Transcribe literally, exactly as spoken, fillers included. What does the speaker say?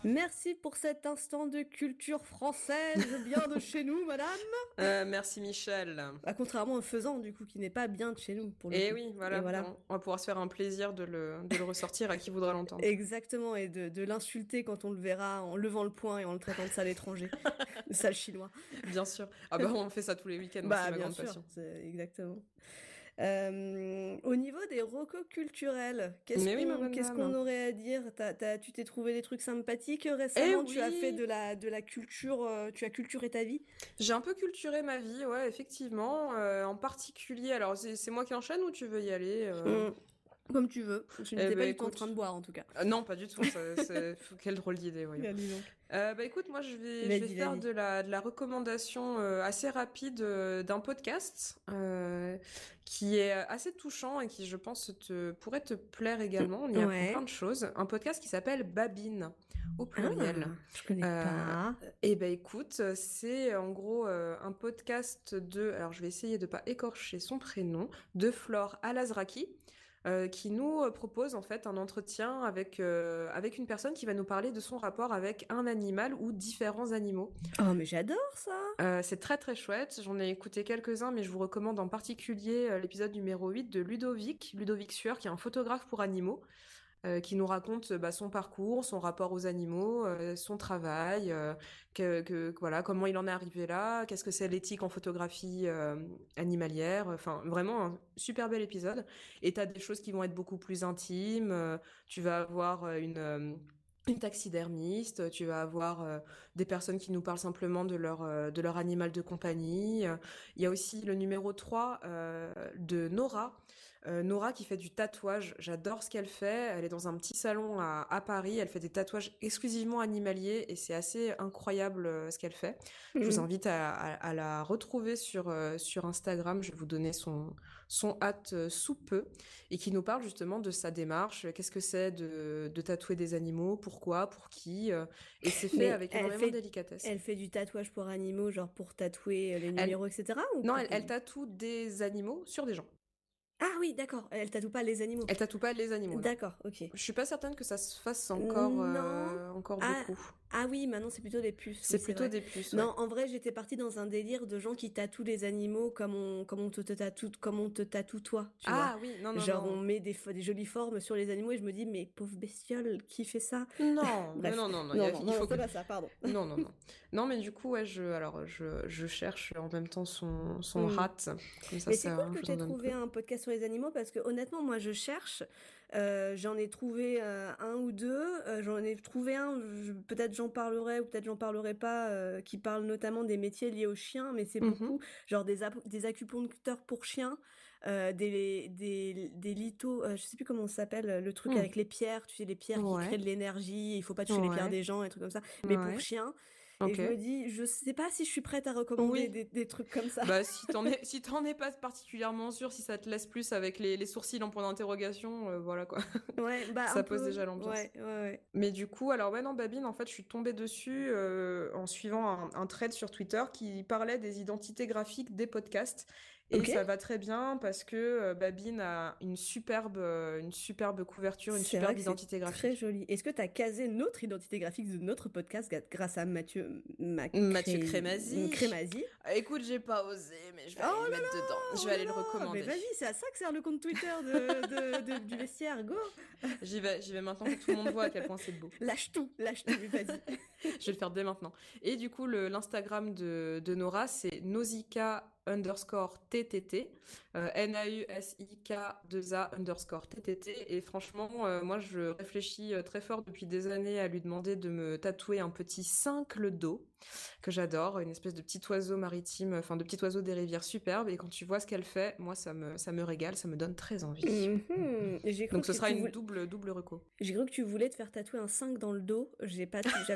Merci pour cet instant de culture française, bien de chez nous, madame. Euh, merci Michel. Bah, contrairement au faisan, du coup, qui n'est pas bien de chez nous, pour le Et coup. oui, Et voilà, voilà. on, on va pouvoir se faire un plaisir de le, de le ressortir à qui voudra l'entendre. Exactement, et de, de l'insulter quand on le verra en levant le poing et en le traitant de sale étranger, de sale chinois. Bien sûr. Ah bah on fait ça tous les week-ends, moi c'est Bah, ma bien grande sûr, passion. c'est exactement. Euh, au niveau des recos culturels, qu'est-ce Mais oui, ma qu'on bonne qu'est-ce qu'on dame. aurait à dire? T'as, t'as- tu t'es trouvé des trucs sympathiques Eh récemment? Tu as fait de oui, la, de la culture, euh, tu as culturé ta vie? j'ai un peu culturé ma vie, ouais, effectivement. Euh, en particulier, alors c'est c'est moi qui enchaîne ou tu veux y aller euh Hum, Comme tu veux. Tu Eh n'étais pas ben du tout en train de écoute. boire, en tout cas. Euh, non, pas du tout, ça, c'est... Quelle drôle d'idée, voyons. Bien, dis donc. Euh, bah écoute, moi je vais, je vais Vas-y, faire de vas-y. la, de la recommandation euh, assez rapide euh, d'un podcast euh, qui est assez touchant et qui, je pense, te, pourrait te plaire également. On y apprend plein Ouais. de choses. Un podcast qui s'appelle Babine, au pluriel. Ah, je connais Euh, pas. et ben écoute, c'est en gros euh, un podcast de, alors je vais essayer de pas écorcher son prénom, de Flore Alazraki euh, qui nous euh, propose en fait un entretien avec, euh, avec une personne qui va nous parler de son rapport avec un animal ou différents animaux. Oh, mais j'adore ça. Euh, c'est très très chouette, j'en ai écouté quelques-uns, mais je vous recommande en particulier euh, l'épisode numéro huit de Ludovic, Ludovic Sueur, qui est un photographe pour animaux, euh, qui nous raconte bah, son parcours, son rapport aux animaux, euh, son travail, euh, que, que, voilà, comment il en est arrivé là, qu'est-ce que c'est l'éthique en photographie euh, animalière. Enfin, vraiment un super bel épisode. Et t'as des choses qui vont être beaucoup plus intimes. Euh, tu vas avoir euh, une euh, une taxidermiste, tu vas avoir euh, des personnes qui nous parlent simplement de leur, euh, de leur animal de compagnie. Euh, Il y a aussi le numéro trois euh, de Nora, euh, Nora qui fait du tatouage, j'adore ce qu'elle fait. Elle est dans un petit salon à, à Paris, elle fait des tatouages exclusivement animaliers et c'est assez incroyable euh, ce qu'elle fait. Je vous Mhm. invite à, à, à la retrouver sur, euh, sur Instagram, je vais vous donner son, son hâte euh, sous peu et qui nous parle justement de sa démarche, qu'est-ce que c'est de, de tatouer des animaux, pourquoi, pour qui, euh, et c'est fait Mais avec elle énormément de fait, délicatesse. elle fait du tatouage pour animaux, genre pour tatouer les Elle, numéros, et cetera. Ou non, pour... elle, elle tatoue des animaux sur des gens. Ah oui, d'accord. Elle tatoue pas les animaux. Elle tatoue pas les animaux, non. D'accord, ok. Je suis pas certaine que ça se fasse encore, Non. euh, encore Ah, beaucoup. ah oui, maintenant c'est plutôt des puces, oui, C'est c'est plutôt vrai. des puces, Non, ouais. en vrai, j'étais partie dans un délire de gens qui tatouent les animaux comme on, comme on te, te tatoue, comme on te tatoue toi, tu vois. Ah oui, non, non, Genre, on non. met des, fo- des jolies formes sur les animaux et je me dis, mais pauvre bestiole, qui fait ça? Non, mais Bref. non, non, non, il y Non, a- non, il non, non, faut que... c'est pas ça, pardon. Non, non, non. Non, mais du coup, ouais, je, alors, je, je cherche en même temps son, son Hmm. hâte. Comme ça, Mais c'est cool ça, que je vous tu en aies donne trouvé peu. un podcast sur les animaux parce que honnêtement, moi je cherche. Euh, j'en ai trouvé euh, un ou deux. Euh, j'en ai trouvé un, je- peut-être j'en parlerai ou peut-être j'en parlerai pas, euh, qui parle notamment des métiers liés aux chiens, mais c'est beaucoup Mhm. genre des, ap- des acupuncteurs pour chiens, euh, des, des, des lithos, euh, je sais plus comment ça s'appelle, le truc avec Hmm. les pierres, tu sais, les pierres qui créent Ouais, de l'énergie, il faut pas toucher les pierres ouais, des gens, et trucs comme ça, mais pour ouais. chiens. Et Ok. je me dis, je sais pas si je suis prête à recommander Oui. des, des trucs comme ça. Bah, si t'en es, si t'en es pas particulièrement sûr, si ça te laisse plus avec les, les sourcils en point d'interrogation, euh, voilà quoi. Ouais, bah un Ça pose peu, déjà l'ambiance. ouais, ouais, ouais. Mais du coup, alors ouais, non, Babine, en fait, je suis tombée dessus euh, en suivant un, un thread sur Twitter qui parlait des identités graphiques des podcasts. Et Ok, ça va très bien parce que euh, Babine a une superbe, euh, une superbe couverture, une c'est vrai superbe que c'est identité très graphique. joli. Est-ce que tu as casé notre identité graphique de notre podcast gra- grâce à Mathieu Mathieu Macré... Crémazie. Crémazie? Ah, écoute, j'ai pas osé, mais je vais Oh aller le là mettre dedans. là, Je oh vais là aller le là, mais recommander. vas-y, c'est à ça que sert le compte Twitter de, de- de- du vestiaire, go! J'y vais, j'y vais maintenant que tout le monde voit à quel point c'est beau. Lâche tout, lâche tout, mais vas-y. Je vais le faire dès maintenant. Et du coup, le, l'Instagram de, de Nora, c'est nausicaa underscore ttt, euh, N A U S I K deux A underscore ttt. Et franchement, euh, moi, je réfléchis euh, très fort depuis des années à lui demander de me tatouer un petit cincle d'eau que j'adore, une espèce de petit oiseau maritime, enfin de petit oiseau des rivières superbe. Et quand tu vois ce qu'elle fait, moi, ça me, ça me régale, ça me donne très envie. Mhm. J'ai cru Donc ce que sera tu une voulais... double, double reco. J'ai cru que tu voulais te faire tatouer un cinq dans le dos. J'ai pas tout.